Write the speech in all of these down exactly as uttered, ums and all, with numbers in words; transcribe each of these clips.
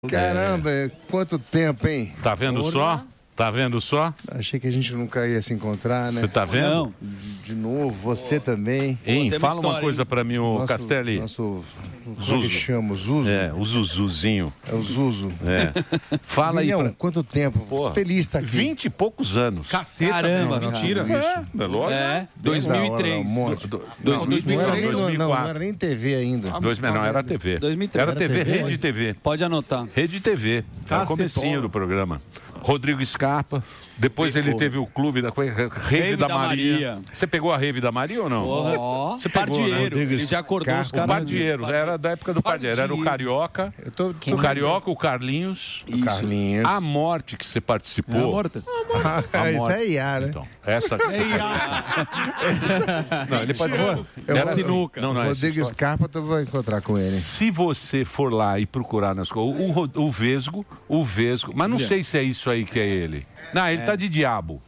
Caramba, é. Quanto tempo, hein? Tá vendo Porra. só? Tá vendo só? Achei que a gente nunca ia se encontrar, né? Você tá vendo? Não. De novo, você Pô. também. Hein, fala história, uma coisa hein? pra mim, o nosso, Castelli. Nosso... Como que chama? O Zuzu? É, o Zuzuzinho. É o Zuzu. É. Fala Milhão, aí. Pra... quanto tempo? Porra. Feliz tá aqui. Vinte e poucos anos. Caceta, Caramba, meu, mentira. É, é lógico. É, dois mil e três. Um monte. Do, dois mil e três. Não, era nem, não, não era nem T V ainda. Dois, não, era T V. dois mil e três. Era T V, Rede T V. Pode anotar. Rede T V. Era o comecinho do programa. Rodrigo Scarpa. Depois ele teve o clube da Rave da, da Maria. Maria. Você pegou a Rave da Maria ou não? Oh, Você pegou, Pardieiro. Né? Ele já acordou os caras. O Pardieiro. Era da época do Pardieiro. Era o Carioca. Tô, tô o Carioca, o Carlinhos. Isso. Carlinhos. A Morte que você participou. É a Morte. Ah, a morte. Isso é I A, né? Então, essa... É I A. Não, ele participou. Era sinuca. Não, não, Rodrigo Scarpa, tu vai encontrar com ele. Se você for lá e procurar nas coisas, o, o Vesgo, o Vesgo, mas não yeah. sei se é isso aí que é ele. Não, ele é. tá de diabo.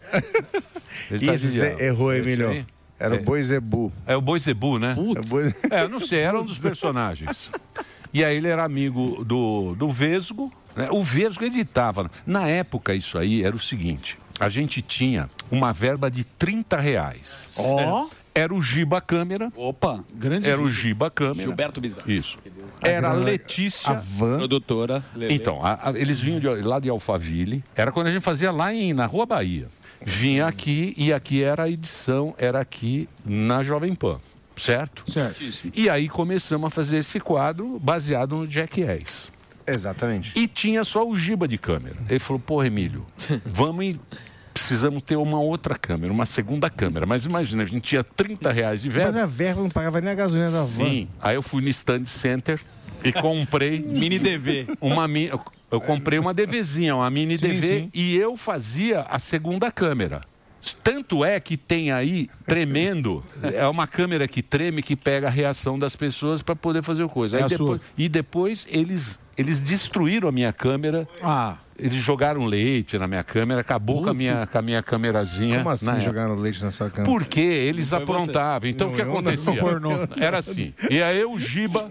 Ele tá Isso, de diabo. Errou, Emílio. Era é. o Boi Zebu. É o Boi Zebu, né? Putz. É, boi... é, eu não sei, era um dos personagens. E aí ele era amigo do, do Vesgo, né? O Vesgo editava. Na época, isso aí era o seguinte, a gente tinha uma verba de trinta reais. Ó! Oh. Era o Giba Câmera. Opa, grande. Era o Giba Câmera. Gilberto Bizarro. Isso. Era a Letícia. A Van. Produtora. Lelê. Então, a, a, eles vinham de, lá de Alphaville. Era quando a gente fazia lá em, na Rua Bahia. Vinha aqui e aqui era a edição, era aqui na Jovem Pan. Certo? Certo. E aí começamos a fazer esse quadro baseado no Jackass. Exatamente. E tinha só o Giba de câmera. Ele falou, pô, Emílio, vamos em... Precisamos ter uma outra câmera, uma segunda câmera. Mas imagina, a gente tinha trinta reais de verba. Mas a verba não pagava nem a gasolina da van. Sim. Aí eu fui no Stand Center e comprei... Mini D V. Uma mi... Eu comprei uma DVzinha, uma mini sim, D V, sim. E eu fazia a segunda câmera. Tanto é que tem aí, tremendo, é uma câmera que treme, que pega a reação das pessoas para poder fazer o coisa. Aí é depois... E depois eles, eles destruíram a minha câmera. Ah. Eles jogaram leite na minha câmera, acabou com a minha, com a minha câmerazinha. Como assim jogaram leite na sua câmera? Porque eles aprontavam. Então não, o que acontecia? Não, era assim. E aí eu, o Giba,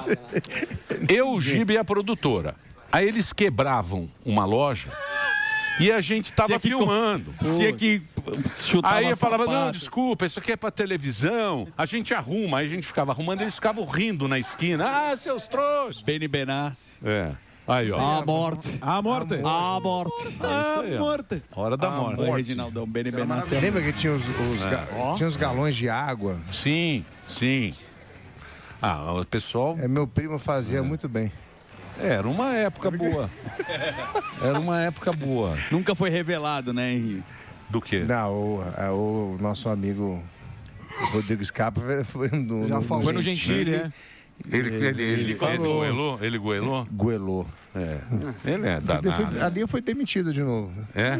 eu, o Giba e a produtora. Aí eles quebravam uma loja e a gente estava filmando. Tinha que chutar. Aí eu falava, não, desculpa, isso aqui é para televisão. A gente arruma, aí a gente ficava arrumando, eles ficavam rindo na esquina. Ah, seus trouxas. Beni Benassi. É. Aí, ó. A morte. A morte. A morte. A morte. Hora da morte. Oi, Reginaldão, Beni Benassi. Lembra que tinha os, os, ga... oh. tinha os galões de água? Sim, sim. Ah, o pessoal... É, meu primo fazia é. muito bem. Era uma época boa. Era uma época boa. Nunca foi revelado, né, Henrique? Do quê? Não, o, o nosso amigo Rodrigo Scarpa foi no, Já no, foi no no Gentili, né? Ele, ele, ele, ele, ele goelou? Ele goelou? Goelou. É. Ele é danado. Ali foi demitido de novo. É?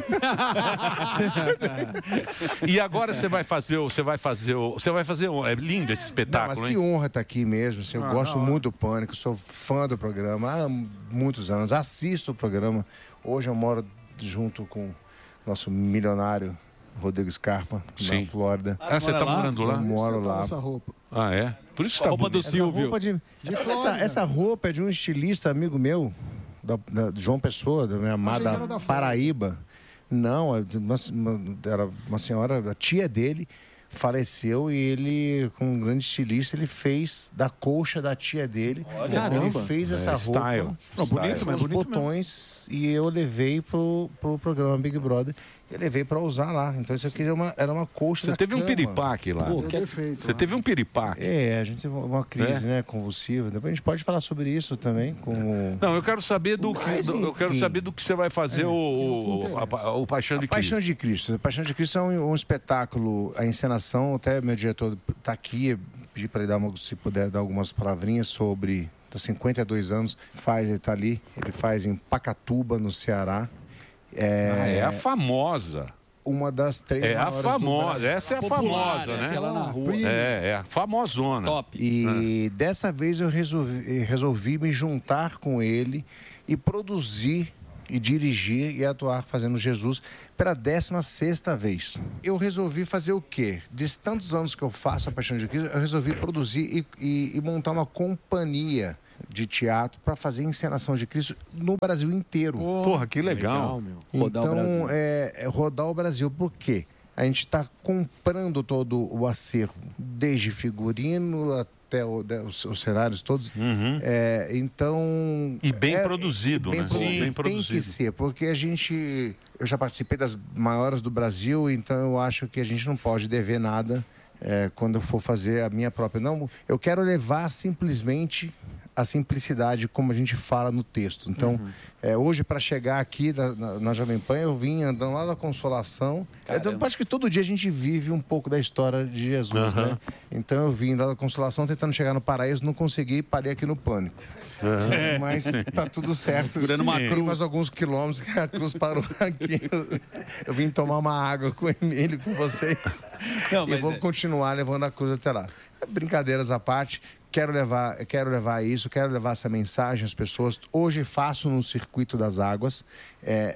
E agora você vai fazer o... Você vai fazer o... Você vai fazer o... É lindo esse espetáculo, não, mas hein? que honra estar aqui mesmo. Assim, eu ah, gosto não. muito do Pânico, sou fã do programa há muitos anos. Assisto o programa. Hoje eu moro junto com nosso milionário Rodrigo Scarpa, Sim. na Flórida. Ah, você está morando lá? Eu moro você lá. Tá essa roupa. Ah, é? Por isso a tá roupa bonito. do Silvio. Roupa de... de essa, essa roupa é de um estilista amigo meu, da, da João Pessoa, da minha amada da Paraíba. Não, uma, uma, era uma senhora, a tia dele faleceu e ele, como um grande estilista, ele fez da colcha da tia dele. Olha, caramba. Ele fez essa é, roupa. Style. Não, bonito, mas bonito botões mesmo. E eu levei pro, pro programa Big Brother. Eu levei para usar lá. Então isso aqui era uma, era uma colcha. Você teve cama. um piripaque lá. Pô, que é feito, Você lá. teve um piripaque. É, a gente teve uma crise, é? né, convulsiva. Depois a gente pode falar sobre isso também. Com... Não, eu quero saber do que, Mas, do, eu quero saber do que você vai fazer é, o, o, a, o Paixão de a Cristo. Paixão de Cristo. A Paixão de Cristo é um, um espetáculo, a encenação, até meu diretor está aqui, pedi para ele dar uma, se puder dar algumas palavrinhas sobre, há cinquenta e dois anos, faz, ele está ali, ele faz em Pacatuba, no Ceará. É, ah, é a famosa. Uma das três É a famosa, essa é a popular, famosa, né? Aquela na rua. É, é a famosona. Top. E ah. dessa vez eu resolvi, resolvi me juntar com ele e produzir e dirigir e atuar fazendo Jesus pela décima sexta vez. Eu resolvi fazer o quê? De tantos anos que eu faço a Paixão de Cristo, eu resolvi produzir e, e, e montar uma companhia de teatro para fazer encenação de Cristo no Brasil inteiro. Oh, Porra, que legal. legal meu. Rodar então, o Brasil. É, é rodar o Brasil. Por quê? A gente está comprando todo o acervo, desde figurino até o, os, os cenários todos. Uhum. É, então... E bem é, produzido, bem né? Produzido. Sim, bem produzido. Tem que ser, porque a gente... Eu já participei das maiores do Brasil, então eu acho que a gente não pode dever nada é, quando eu for fazer a minha própria. Não, eu quero levar simplesmente a simplicidade como a gente fala no texto. Então, uhum. é, hoje, para chegar aqui na, na, na Jovem Pan, eu vim andando lá da Consolação. Então, acho que todo dia a gente vive um pouco da história de Jesus, uhum. né? Então, eu vim lá da Consolação tentando chegar no Paraíso, não consegui e parei aqui no Pânico. Uhum. Mas tá tudo certo. Segurando uma cruz. Mais alguns quilômetros que a cruz parou aqui. Eu, eu vim tomar uma água com o Emílio, com vocês. Não, mas e vou é... continuar levando a cruz até lá. Brincadeiras à parte. Quero levar, quero levar isso, quero levar essa mensagem às pessoas. Hoje faço no Circuito das Águas. É,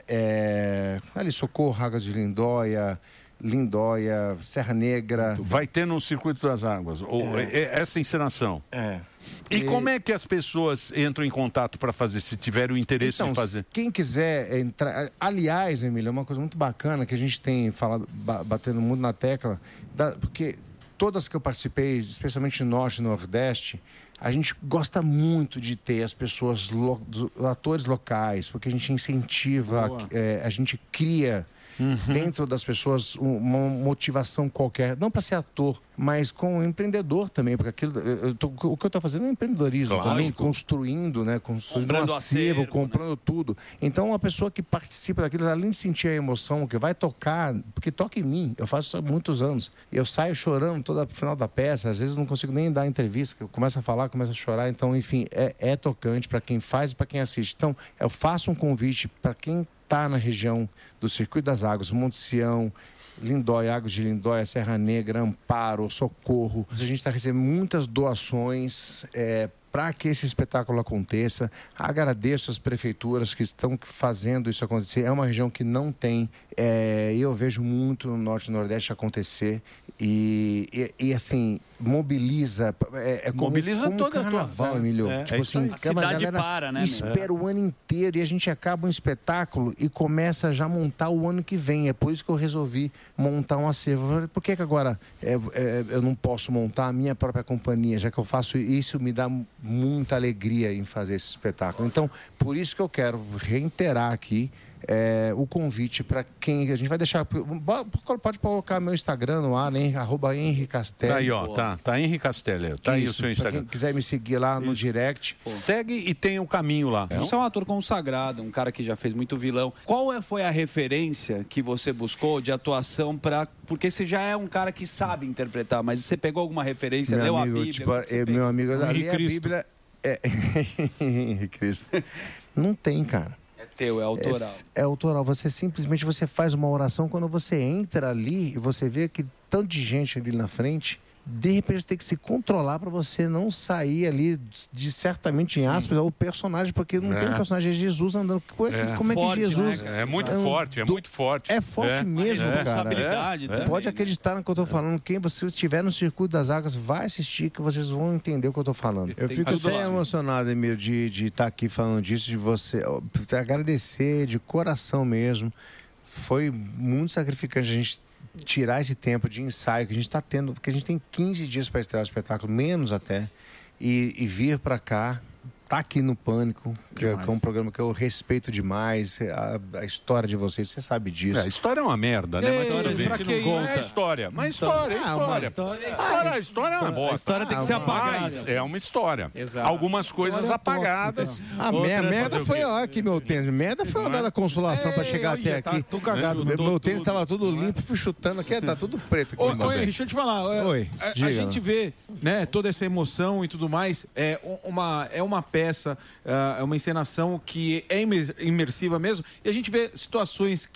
é, ali, Socorro, Águas de Lindóia, Lindóia, Serra Negra. Vai ter no Circuito das Águas, ou é. essa encenação. É. E, e como é que as pessoas entram em contato para fazer, se tiver o interesse então, de fazer? Quem quiser entrar... Aliás, Emílio, é uma coisa muito bacana que a gente tem falado, batendo muito na tecla, da, porque... Todas que eu participei, especialmente no Norte e Nordeste, a gente gosta muito de ter as pessoas, lo, os atores locais, porque a gente incentiva, é, a gente cria uhum. dentro das pessoas uma motivação qualquer, não para ser ator, mas com empreendedor também, porque aquilo, eu tô, o que eu estou fazendo é um empreendedorismo Lógico. também, construindo, né, construindo comprando um acervo, acervo, comprando né? tudo. Então, uma pessoa que participa daquilo, além de sentir a emoção, que vai tocar, porque toca em mim, eu faço isso há muitos anos, eu saio chorando todo o final da peça, às vezes não consigo nem dar entrevista, eu começo a falar, começo a chorar, então, enfim, é, é tocante para quem faz e para quem assiste. Então, eu faço um convite para quem está na região do Circuito das Águas, Monte Sião, Lindóia, Águas de Lindóia, Serra Negra, Amparo, Socorro. A gente está recebendo muitas doações é, para que esse espetáculo aconteça. Agradeço as prefeituras que estão fazendo isso acontecer. É uma região que não tem, é, eu vejo muito no Norte e Nordeste acontecer. E, e, e assim, mobiliza. É, é como, mobiliza como toda carnaval, a tua... Emílio. É, tipo é assim, a cidade para, né? Espera é. o ano inteiro e a gente acaba um espetáculo e começa já a montar o ano que vem. É por isso que eu resolvi montar um acervo. Por que, que agora é, é, eu não posso montar a minha própria companhia, já que eu faço isso, me dá muita alegria em fazer esse espetáculo. Então, por isso que eu quero reiterar aqui É, o convite para quem... A gente vai deixar... Pode colocar meu Instagram no ar, né? Arroba Henri Castelli. Tá aí, ó. Tá, tá Henri Castelli. Tá Isso, aí o seu Instagram. Quem quiser me seguir lá no Isso. direct. Pô. Segue e tem o caminho lá. Você é um ator consagrado, um cara que já fez muito vilão. Qual foi a referência que você buscou de atuação para... Porque você já é um cara que sabe interpretar, mas você pegou alguma referência, meu leu amigo, a Bíblia? Tipo, é, meu amigo, eu li a Bíblia... É... Henri Cristo. Não tem, cara. Teu, é autoral. É, é autoral. Você simplesmente você faz uma oração quando você entra ali e você vê que tanto de gente ali na frente, de repente você tem que se controlar para você não sair ali de certamente em aspas o personagem, porque não é. tem um personagem, é Jesus andando. Como é, é. como é que forte, Jesus... Né? É muito é um, forte, é muito forte. É forte é. mesmo, é. cara. É. É. Pode acreditar no que eu estou falando. Quem você estiver no Circuito das Águas, vai assistir que vocês vão entender o que eu estou falando. Eu fico bem emocionado, Emílio, de de estar aqui falando disso, de você agradecer de coração mesmo. Foi muito sacrificante a gente tirar esse tempo de ensaio que a gente está tendo, porque a gente tem quinze dias para estrear o espetáculo, menos até, e, e vir para cá, tá aqui no Pânico, que é, que é um programa que eu respeito demais, a, a história de vocês, você sabe disso. É, a história é uma merda, né? Ei, mas a gente não conta. É história, mas história, é história. Ah, história, história, a história é uma bosta. A história tem que ser apagada. É uma história. Exato. Algumas coisas apagadas. A merda foi, olha aqui meu tênis, merda foi andar da Consolação para chegar até aqui. Tô cagado. Meu tênis estava tudo limpo, fui chutando aqui, tá tudo preto aqui. Oi, deixa eu te falar. Oi, a, a gente vê, né, toda essa emoção e tudo mais, é uma, é uma peça, é uma encenação que é imersiva mesmo, e a gente vê situações que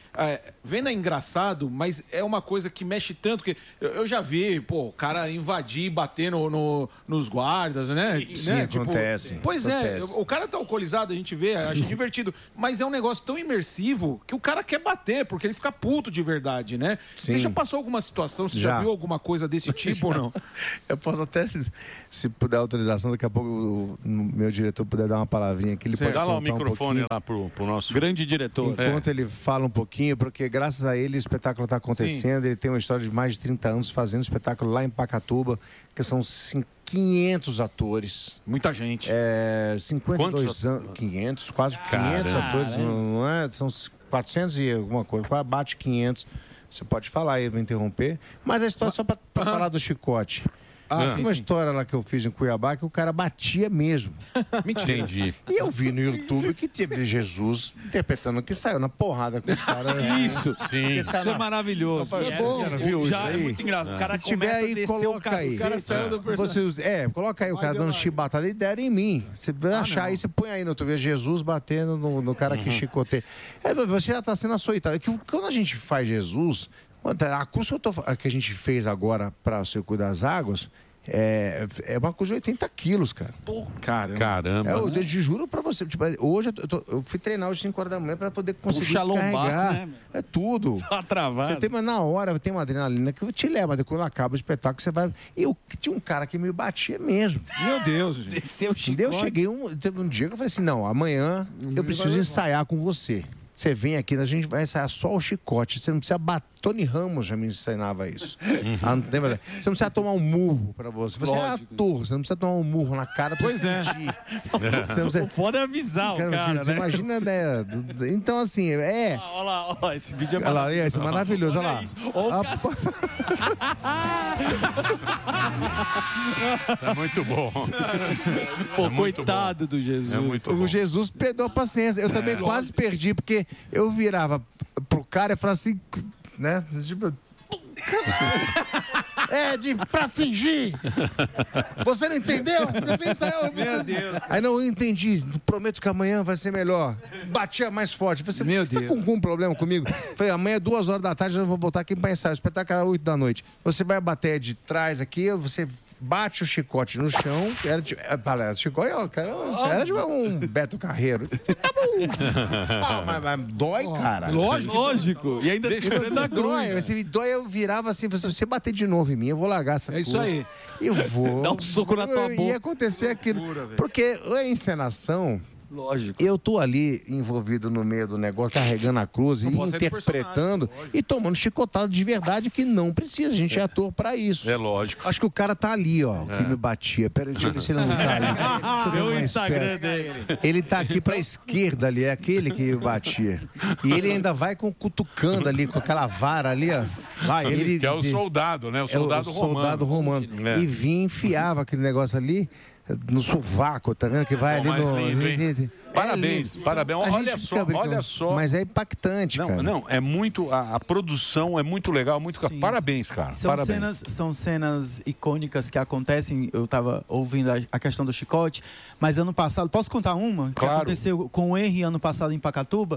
é, vendo é engraçado, mas é uma coisa que mexe tanto que eu, eu já vi, pô, o cara invadir e bater no, no, nos guardas, né? Sim, né? acontece. Tipo, pois acontece. é, o cara tá alcoolizado, a gente vê, acha divertido, mas é um negócio tão imersivo que o cara quer bater, porque ele fica puto de verdade, né? Sim. Você já passou alguma situação, você já, já viu alguma coisa desse tipo ou não? Eu posso até, se puder autorização, daqui a pouco o meu diretor puder dar uma palavrinha aqui, ele Você pode dá lá o contar um microfone pouquinho. lá pro, pro nosso grande diretor. Enquanto ele fala um pouquinho, porque graças a ele o espetáculo está acontecendo, ele tem uma história de mais de trinta anos fazendo espetáculo lá em Pacatuba, que são quinhentos atores. Muita gente. É, cinquenta e dois anos, quinhentos, quase quinhentos atores, não é? São quatrocentos e alguma coisa, quase bate quinhentos. Você pode falar aí, vou interromper. Mas a história, só para Aham. falar do chicote. Ah, Tem sim, uma sim. história lá que eu fiz em Cuiabá que o cara batia mesmo. Mentira. Entendi. E eu vi no YouTube que teve Jesus interpretando que saiu na porrada com os caras. Isso, sim. Isso é maravilhoso. Foi bom, É, viu já isso é aí? muito engraçado. O cara Se tiver começa aí, a descer o coloca aí. cacete. O cara saiu do personagem. Você, é, coloca aí o cara dando chibatada e deram em mim. Você vai achar aí, você põe aí no tu vê Jesus batendo no, no cara que chicoteia. É, você já está sendo açoitado. É que quando a gente faz Jesus, a cruz que, eu tô, que a gente fez agora para o Circuito das Águas é, é uma cruz de oitenta quilos, cara. Caramba. Caramba. É, eu, eu te juro pra você, tipo, hoje eu, tô- eu fui treinar hoje cinco horas da manhã pra poder conseguir Puxa a lombar, carregar. né, meu? É tudo. Tá travado. Você tem, mas na hora tem uma adrenalina que te leva, mas quando acaba o espetáculo você vai... Eu tinha um cara que me batia mesmo. Meu Deus, gente. Desceu o Entendeu? Eu chicote. cheguei um, teve um dia que eu falei assim, não, amanhã eu preciso ensaiar com você. Você vem aqui, a gente vai ensaiar só o chicote. Você não precisa bater. Tony Ramos já me ensinava isso. Ah, não tem verdade. Você não precisa tomar um murro pra você. Você é ator, você não precisa tomar um murro na cara pra Pois você é. sentir. Você não precisa... O foda é avisar o Cara, cara, você né? imagina, né? do- do- Então, assim, é. Olha lá, olha lá, esse vídeo é Olha lá, maravilhoso. isso é maravilhoso, olha lá. isso. Olha o Ah, cacete. Isso é muito bom. Pô, É muito coitado do Jesus. É muito O bom. Jesus perdeu a paciência. Eu também quase perdi, porque eu virava pro cara e falava assim, né? Tipo. É, de, pra fingir. Você não entendeu? Você ensaiou. Meu Deus. Aí não, eu entendi. Prometo que amanhã vai ser melhor. Batia mais forte. Você, Meu você tá Deus. com, com um problema comigo? Falei, amanhã, duas horas da tarde, eu vou voltar aqui pra ensaiar. O espetáculo é oito da noite. Você vai bater de trás aqui, você bate o chicote no chão. Era de, é, palestra, chicote, ó, cara, era de um Beto Carreiro. Tá bom. Ah, mas, mas dói, cara. Lógico. Lógico. E ainda segurando a Dói, cruz. você dói, eu virava assim, se você bater de novo em mim, eu vou largar essa É isso cruz. aí. Eu vou. Dá um soco na tua Ia boca. acontecer aquilo. Porque a encenação, Lógico. eu tô ali envolvido no meio do negócio, carregando a cruz e Não pode sair do interpretando e tomando chicotada de verdade que não precisa. A gente é ator pra isso. É lógico. Acho que o cara tá ali, ó, que me batia. Peraí, deixa eu ver se ele não tá ali. Deixa eu ver Vê o mais Instagram perto. dele. Ele tá aqui pra esquerda ali, é aquele que me batia. E ele ainda vai com cutucando ali, com aquela vara ali, ó. Vai, ele, Que é o soldado, né? O é soldado o romano. soldado romano. É. E vinha, enfiava aquele negócio ali no sovaco, tá vendo? Que vai Pô, ali mas no. lindo, hein? É Parabéns, lindo. parabéns. A Olha gente só, fica brincando, olha só. Mas é impactante, Não, cara. não, é muito. A, a produção é muito legal, muito. Sim, Parabéns, cara. São Parabéns. cenas, são cenas icônicas que acontecem. Eu estava ouvindo a, a questão do chicote, mas ano passado, posso contar uma? Que Claro. aconteceu com o Henry ano passado em Pacatuba,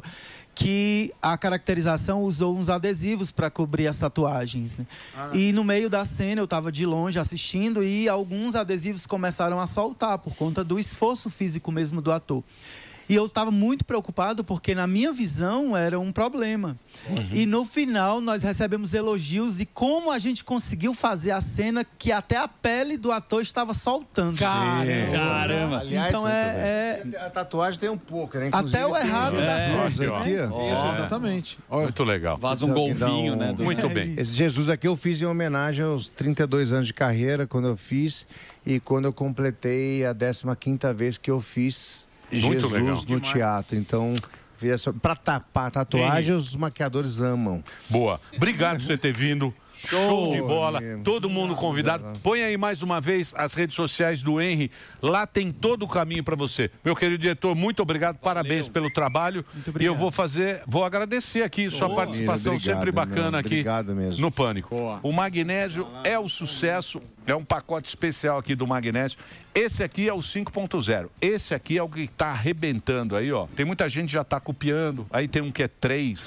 que a caracterização usou uns adesivos para cobrir as tatuagens. Né? E no meio da cena eu estava de longe assistindo e alguns adesivos começaram a soltar por conta do esforço físico mesmo do ator. E eu estava muito preocupado porque, na minha visão, era um problema. Uhum. E no final, nós recebemos elogios e como a gente conseguiu fazer a cena que até a pele do ator estava soltando. Caramba. Caramba. Aliás, Então é, é... a tatuagem tem um pouco, né? Até o errado tem... dá é, certo, isso né? aqui, ó. Isso, exatamente. Olha. Muito legal. Vaza um golfinho, né? do- Muito É bem. isso. Esse Jesus aqui eu fiz em homenagem aos trinta e dois anos de carreira, quando eu fiz, e quando eu completei a décima quinta vez que eu fiz Muito Jesus legal. no teatro. Então, para tapar a tatuagem, os maquiadores amam. Boa. Obrigado por você ter vindo. Show de bola. mesmo. Todo mundo convidado. Põe aí mais uma vez as redes sociais do Henry. Lá tem todo o caminho para você. Meu querido diretor, muito obrigado. Parabéns pelo trabalho. Muito E obrigado. eu vou fazer, vou agradecer aqui sua participação obrigado, sempre bacana meu. aqui Obrigado mesmo. no Pânico. O Magnésio é o sucesso. É um pacote especial aqui do Magnésio. Esse aqui é o cinco ponto zero. Esse aqui é o que está arrebentando aí, ó. Tem muita gente que já está copiando. Aí tem um que é três.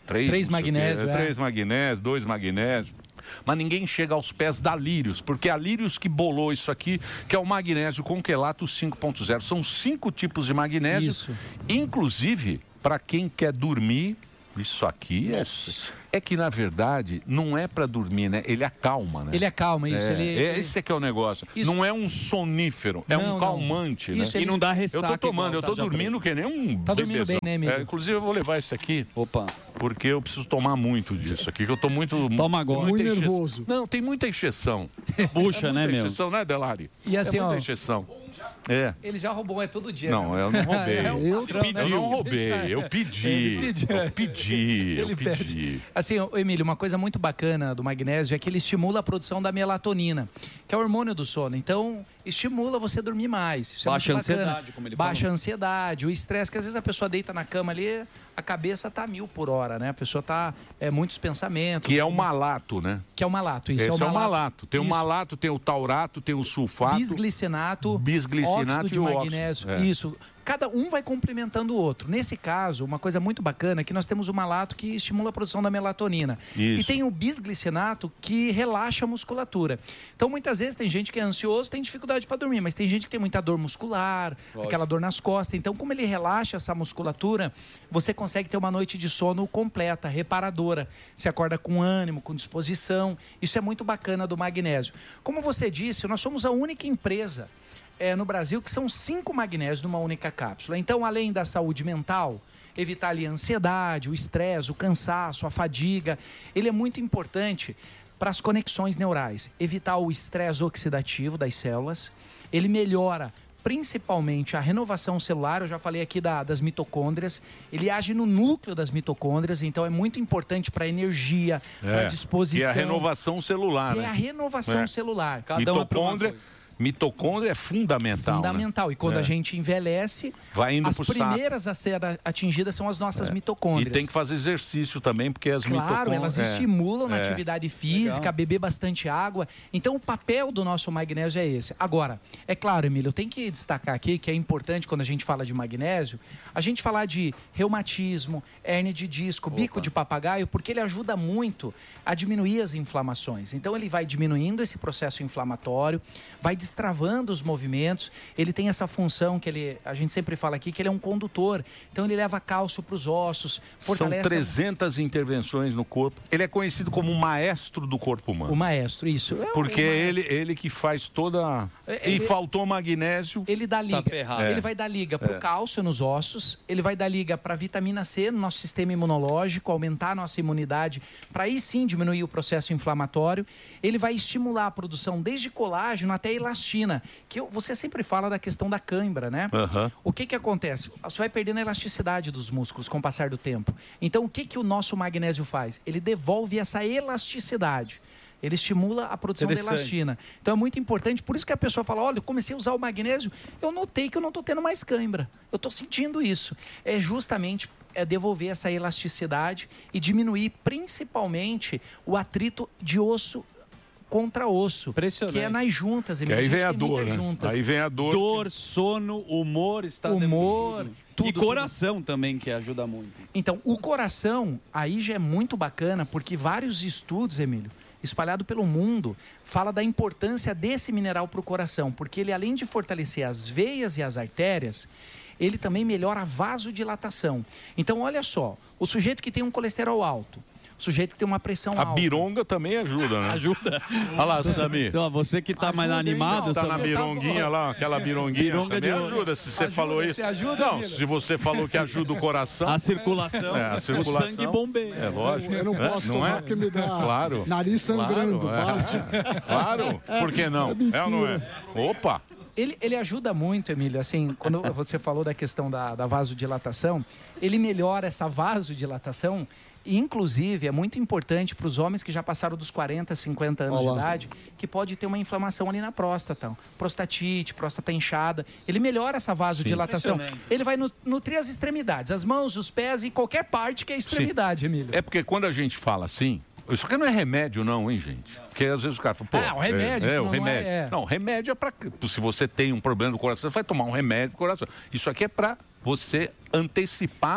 três, três não sei o quê, magnésios, é, é. três magnésios, dois magnésios. Mas ninguém chega aos pés da Lírios, porque a Lírios que bolou isso aqui, que é o magnésio com quelato cinco ponto zero. São cinco tipos de magnésio, Isso. inclusive para quem quer dormir. Isso aqui é, é que, na verdade, não é para dormir, né? Ele acalma, né? Ele acalma, isso. É, ele, ele... Esse é que é o negócio. Isso. Não é um sonífero, é Não, um calmante, não. né? Isso, ele- E não dá Eu ressaca. tô tomando, eu igual tô o Tarja dormindo que nem um Tá dormindo bebezão. bem, né, Emílio? É, inclusive, eu vou levar esse aqui, Opa. porque eu preciso tomar muito disso aqui, que eu tô muito... Toma agora. muita Muito enche- nervoso. Não, tem muita encheção. Puxa, É né, muita meu? encheção, né, Delari? E assim, é muita ó, encheção. É. ele já roubou, é todo dia. Não, né? eu não roubei. É um Eu padrão, né? Eu não roubei, eu pedi. Ele pediu. Eu pedi, eu Ele pedi. pede. Assim, ô, Emílio, uma coisa muito bacana do magnésio é que ele estimula a produção da melatonina, que é o hormônio do sono. Então, estimula você a dormir mais. Isso é Baixa a muito bacana. ansiedade, como ele Baixa falou. a ansiedade, o estresse, que às vezes a pessoa deita na cama ali, a cabeça tá mil por hora, né? A pessoa tá, é, muitos pensamentos. Que é o algumas- malato, né? Que é o malato, isso. Esse é o malato. Tem o Isso. malato, tem o taurato, tem o sulfato. Bisglicinato, Bisglicinato óxido de e o óxido. magnésio. É. Isso. Cada um vai complementando o outro. Nesse caso, uma coisa muito bacana é que nós temos o malato que estimula a produção da melatonina. Isso. E tem o bisglicinato que relaxa a musculatura. Então, muitas vezes, tem gente que é ansioso, tem dificuldade para dormir, mas tem gente que tem muita dor muscular, Lógico. aquela dor nas costas. Então, como ele relaxa essa musculatura, você consegue ter uma noite de sono completa, reparadora. Você acorda com ânimo, com disposição. Isso é muito bacana do magnésio. Como você disse, nós somos a única empresa é, no Brasil que são cinco magnésios numa única cápsula. Então, além da saúde mental, evitar ali a ansiedade, o estresse, o cansaço, a fadiga, ele é muito importante para as conexões neurais. Evitar o estresse oxidativo das células, ele melhora principalmente a renovação celular. Eu já falei aqui da, das mitocôndrias, ele age no núcleo das mitocôndrias, então é muito importante para a energia, para a disposição. Que é a renovação celular, que né? é a renovação É. celular. Cada uma pra uma Mitocôndria, coisa. mitocôndria é fundamental. Fundamental. Né? E quando É. a gente envelhece, Vai indo as pro saco. primeiras a ser a- atingidas são as nossas E mitocôndrias. tem que fazer exercício também, porque as Claro, mitocôndrias... elas é. estimulam na É. atividade física, Legal. beber bastante água. Então, o papel do nosso magnésio é esse. Agora, é claro, Emílio, eu tenho que destacar aqui que é importante quando a gente fala de magnésio, a gente falar de reumatismo, hérnia de disco, bico de papagaio, porque ele ajuda muito a diminuir as inflamações. Então, ele vai diminuindo esse processo inflamatório, vai destravando os movimentos. Ele tem essa função que ele, a gente sempre fala aqui, que ele é um condutor. Então, ele leva cálcio para os ossos, São fortalece... trezentas intervenções no corpo. Ele é conhecido como o maestro do corpo humano. O maestro, isso. É o- Porque o é maestro. ele, ele que faz toda... É, E ele- faltou magnésio. Ele dá Está liga. ferrado. Ele É. vai dar liga para o cálcio nos ossos, ele vai dar liga para a vitamina C no nosso sistema imunológico, aumentar a nossa imunidade, para aí sim diminuir o processo inflamatório. Ele vai estimular a produção desde colágeno até elastina, que eu- você sempre fala da questão da cãibra, né? Aham. O que que acontece? Você vai perdendo a elasticidade dos músculos com o passar do tempo. Então, o que que o nosso magnésio faz? Ele devolve essa elasticidade. Ele estimula a produção da Interessante. elastina. Então é muito importante. Por isso que a pessoa fala, olha, eu comecei a usar o magnésio, eu notei que eu não estou tendo mais cãibra. Eu estou sentindo isso. É justamente é devolver essa elasticidade e diminuir principalmente o atrito de osso contra osso. Impressionante. Que é nas juntas. Que Emílio. aí gente vem a tem dor, muitas né? juntas. Aí vem a dor. Dor, sono, humor, estado de- Humor, tudo, E tudo. coração também, que ajuda muito. Então, o coração, aí já é muito bacana, porque vários estudos, Emílio, espalhado pelo mundo, fala da importância desse mineral para o coração, porque ele, além de fortalecer as veias e as artérias, ele também melhora a vasodilatação. Então, olha só, o sujeito que tem um colesterol alto, o sujeito que tem uma pressão A alta... bironga também ajuda, né? Ajuda. Olha lá, Sami. Então, você que tá mais Ajuda, hein, animado, Tá Samir. na bironguinha lá, aquela bironguinha Bironga também de- ajuda, se você Ajuda, falou você isso. ajuda, Não, Mila? se você falou que ajuda o coração... A circulação, É, a circulação. o sangue bombeia. É lógico. Eu não É, posso não tomar é? porque me dá Claro. nariz sangrando. Claro, bate. é. Claro, por que não? É ou não é? Opa! Ele, ele ajuda muito, Emílio, assim, quando você falou da questão da, da vasodilatação, ele melhora essa vasodilatação, e inclusive é muito importante para os homens que já passaram dos quarenta, cinquenta anos Olá. de idade, que pode ter uma inflamação ali na próstata, prostatite, próstata inchada. Ele melhora essa vasodilatação. Impressionante. Ele vai nu- nutrir as extremidades, as mãos, os pés e qualquer parte que é extremidade, Emílio. É porque quando a gente fala assim, isso aqui não é remédio não, hein, gente? Porque às vezes o cara fala, pô... Ah, o remédio, é, é, isso o não- não remédio. é- é. Não, remédio é pra... Se você tem um problema do coração, você vai tomar um remédio do coração. Isso aqui é pra você antecipar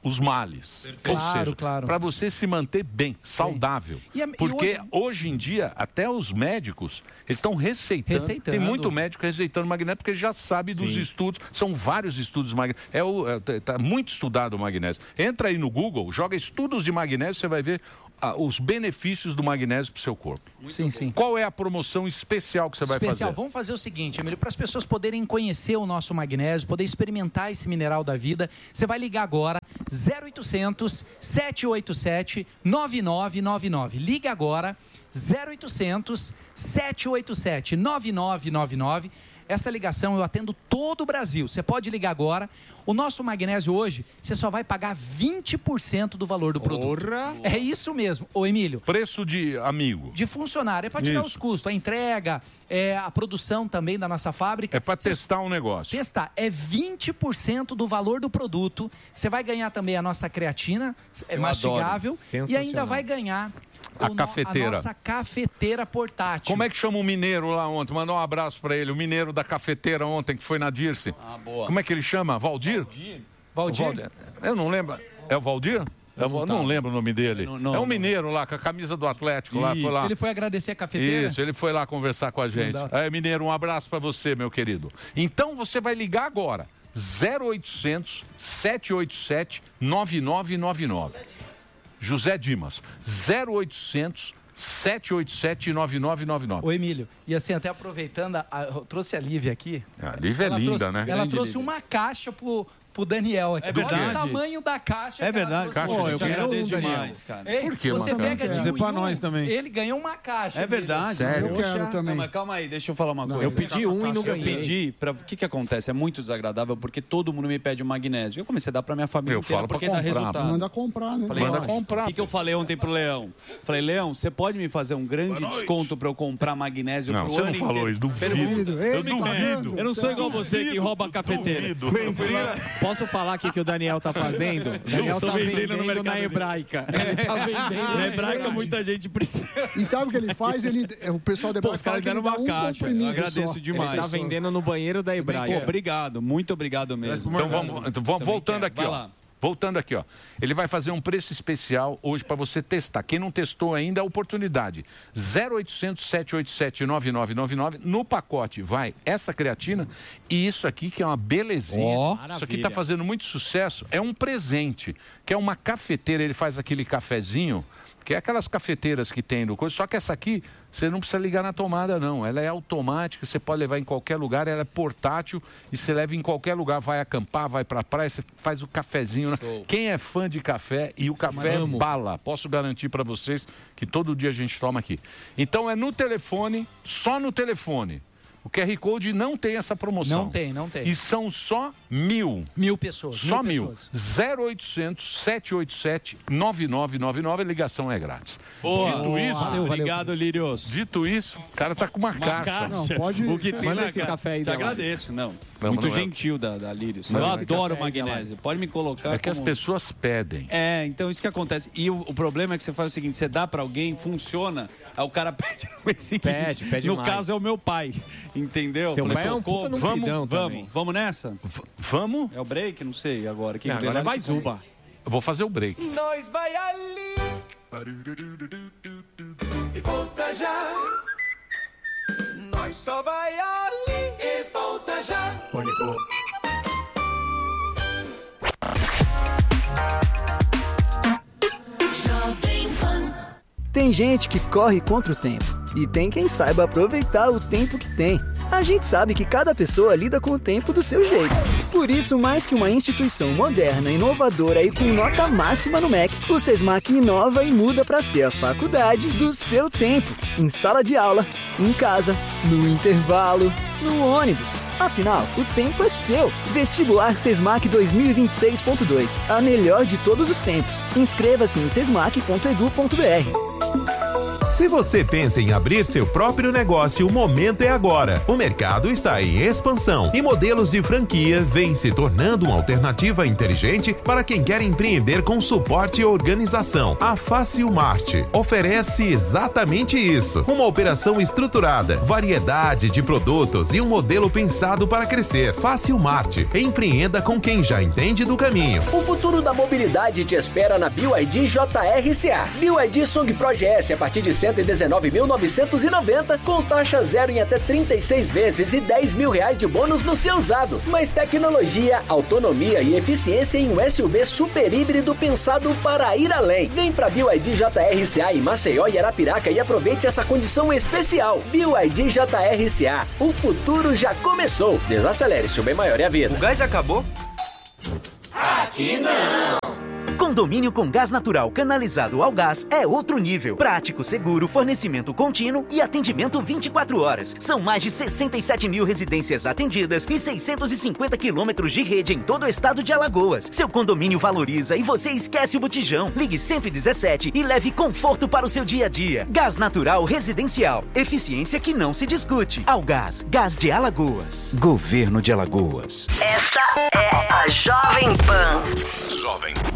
os males. Perfeito. Ou Claro, seja, claro. para você se manter bem, saudável. E a- e Porque hoje- hoje... em dia, até os médicos, eles estão receitando. Receitando. Tem muito médico receitando magnésio, porque já sabe dos Sim. estudos. São vários estudos de magnésio. É o, é, tá muito estudado o magnésio. Entra aí no Google, joga estudos de magnésio, você vai ver ah, os benefícios do magnésio para o seu corpo. Sim, sim. Qual é a promoção especial que você vai Especial. fazer? Vamos fazer o seguinte, Emílio, para as pessoas poderem conhecer o nosso magnésio, poder experimentar esse mineral da vida, você vai ligar agora zero oitocentos, sete oito sete, nove nove nove nove. Liga agora zero oitocentos, sete oito sete, nove nove nove nove. Essa ligação eu atendo todo o Brasil. Você pode ligar agora. O nosso magnésio hoje, você só vai pagar vinte por cento do valor do produto. Porra. É isso mesmo. Ô, Emílio. Preço de amigo. De funcionário. É para tirar Isso. os custos. A entrega, é, a produção também da nossa fábrica. É para testar um negócio. Testar. É vinte por cento do valor do produto. Você vai ganhar também a nossa creatina, é Eu mastigável. adoro. E ainda vai ganhar A o no- cafeteira. a nossa cafeteira portátil. Como é que chama o mineiro lá ontem? Mandar um abraço pra ele. O mineiro da cafeteira ontem, que foi na Dirce. Ah, boa. Como é que ele chama? Valdir? Valdir. O Valdir. Eu não lembro. É o Valdir? Eu não, não lembro o nome dele. Não, não, é um não. mineiro lá, com a camisa do Atlético lá. Foi lá. Ele foi agradecer a cafeteira? Isso, ele foi lá conversar com a gente. Não dá. É, mineiro, um abraço pra você, meu querido. Então você vai ligar agora. zero oitocentos, sete oito sete, nove nove nove nove. José Dimas. zero oitocentos, sete oito sete, nove nove nove nove. Ô, Emílio, e assim, até aproveitando, a- eu trouxe a Lívia aqui. A Lívia é Ela linda, trouxe- né? Ela Grande trouxe Lívia. uma caixa pro, pro Daniel aqui. É verdade. Olha o tamanho da caixa. É que ela verdade. trouxe. Pô, Pô, eu quero agradeço um, Daniel. demais, cara. Ei, Por quê, você Marcão? pega Eu de quero. um Pra em um, nós também. Ele ganhou uma caixa. É verdade. Sério? Eu quero também. Não, mas calma aí, deixa eu falar uma Não, coisa. eu pedi um e não Eu ganhei. pedi, pra... o que que acontece? É muito desagradável porque todo mundo me pede o magnésio. Eu comecei a dar pra minha família Eu inteira falo pra porque dá comprar, resultado. pô. Manda comprar, né? Falei, Manda lógico. comprar, O que, que eu falei ontem pro Leão? Falei, Leão, você pode me fazer um grande desconto pra eu comprar magnésio Não, pro você ano não falou inteiro? isso, duvido. Pergunta. Eu duvido. Eu não sou igual você que rouba a cafeteira. Duvido. Eu fui lá- Posso falar aqui que o Daniel tá fazendo? O Daniel tô tá vendendo vendendo, no mercado na dele. hebraica. Ele tá vendendo Na hebraica muita gente precisa. E sabe o que ele faz? Ele, o pessoal da Pô, Hebraica os caras fala que ele deram dá uma um caixa. Eu comprimido agradeço só. demais. Ele tá vendendo no banheiro da Pô, hebraica. obrigado, muito obrigado mesmo. Então vamos, então vamos voltando quero. aqui, Vai ó. lá. Voltando aqui, ó. Ele vai fazer um preço especial hoje para você testar. Quem não testou ainda, a oportunidade. zero oitocentos, sete oito sete, nove nove nove nove. No pacote vai essa creatina e isso aqui que é uma belezinha. Ó, isso aqui maravilha. está fazendo muito sucesso. É um presente, que é uma cafeteira. Ele faz aquele cafezinho, que é aquelas cafeteiras que tem no coisa. Só que essa aqui, você não precisa ligar na tomada, não. Ela é automática, você pode levar em qualquer lugar, ela é portátil e você leva em qualquer lugar. Vai acampar, vai pra praia, você faz o cafezinho. Né? Quem é fã de café, e o café é amo. bala, posso garantir para vocês que todo dia a gente toma aqui. Então é no telefone, só no telefone. O Q R Code não tem essa promoção. Não tem, não tem. E são só mil. Mil pessoas. Só mil. pessoas. zero oitocentos, sete oito sete, nove nove nove nove, a ligação é grátis. Boa. Dito Boa. isso, Valeu, Obrigado, Lírios. Dito isso, o cara tá com uma, caixa. caixa. Não, pode... O que tem Manda na esse ca- café aí Te da live. agradeço, não. Vamos, Muito não é? gentil da, da Lírios. Manda Eu esse adoro café aí da magnésio. Pode me colocar É que as como- pessoas pedem. É, então isso que acontece. E o, o problema é que você faz o seguinte, você dá pra alguém, funciona, aí o cara pede o seguinte. Pede, pede No mais. caso é o meu pai, entendeu? Seu Falei, pai é um pô, puta no vamos, queridão vamos, também. vamos nessa? V- vamos? É o break? Não sei agora. Quem Não, vem agora lá- é mais Zuba. Eu vou fazer o break. Nós vai ali e volta já. Nós só vai ali e volta já. Pânico. Jovem Pan. Tem gente que corre contra o tempo e tem quem saiba aproveitar o tempo que tem. A gente sabe que cada pessoa lida com o tempo do seu jeito. Por isso, mais que uma instituição moderna, inovadora e com nota máxima no M E C, o SESMAC inova e muda para ser a faculdade do seu tempo. Em sala de aula, em casa, no intervalo, no ônibus. Afinal, o tempo é seu. Vestibular SESMAC dois mil e vinte e seis ponto dois. A melhor de todos os tempos. Inscreva-se em sesmac ponto edu ponto br. Se você pensa em abrir seu próprio negócio, o momento é agora. O mercado está em expansão e modelos de franquia vêm se tornando uma alternativa inteligente para quem quer empreender com suporte e organização. A Facilmart oferece exatamente isso. Uma operação estruturada, variedade de produtos e um modelo pensado para crescer. Facilmart. Empreenda com quem já entende do caminho. O futuro da mobilidade te espera na B Y D J R C A. B Y D Song Pro G S a partir de cento e dezenove mil novecentos e noventa, com taxa zero em até trinta e seis vezes e dez mil reais de bônus no seu usado. Mais tecnologia, autonomia e eficiência em um S U V super híbrido pensado para ir além. Vem pra B Y D J R C A em Maceió e Arapiraca e aproveite essa condição especial. B Y D J R C A. O futuro já começou. Desacelere, se o bem maior é a vida. O gás acabou? Aqui não! Condomínio com gás natural canalizado ao gás é outro nível. Prático, seguro, fornecimento contínuo e atendimento vinte e quatro horas. São mais de sessenta e sete mil residências atendidas e seiscentos e cinquenta quilômetros de rede em todo o estado de Alagoas. Seu condomínio valoriza e você esquece o botijão. Ligue cento e dezessete e leve conforto para o seu dia a dia. Gás natural residencial. Eficiência que não se discute. Algás, Gás de Alagoas. Governo de Alagoas. Esta é a Jovem Pan. Jovem Pan.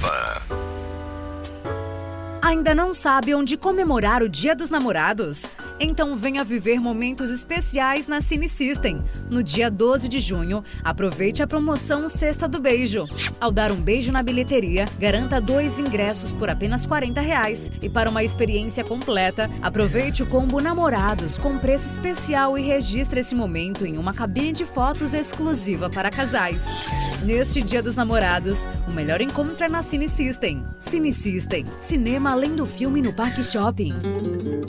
Ainda não sabe onde comemorar o Dia dos Namorados? Então venha viver momentos especiais na Cine System. No dia doze de junho, aproveite a promoção Sexta do Beijo. Ao dar um beijo na bilheteria, garanta dois ingressos por apenas quarenta reais. E para uma experiência completa, aproveite o combo Namorados com preço especial e registre esse momento em uma cabine de fotos exclusiva para casais. Neste Dia dos Namorados, o melhor encontro é na Cine System. Cine System, cinema além do filme no Parque Shopping.